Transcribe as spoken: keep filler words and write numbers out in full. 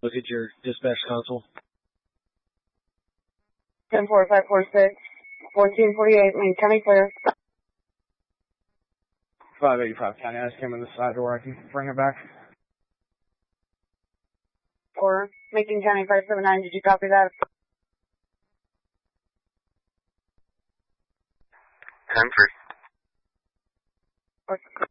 Look at your dispatch console. ten four five four six, fourteen forty-eight, Main County clear. five eighty-five County, I just came in the side door, I can bring it back. Or Macon County five seven nine, did you copy that? ten three. Or